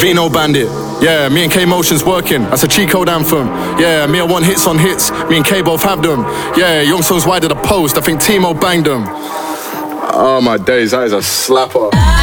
Vino Bandit. Yeah, me and K Motion's working. That's a cheat code anthem. Yeah, me I want hits on hits. Me and K both have them. Yeah, Young Songs wide of the post. I think Timo banged them. Oh my days, that is a slapper.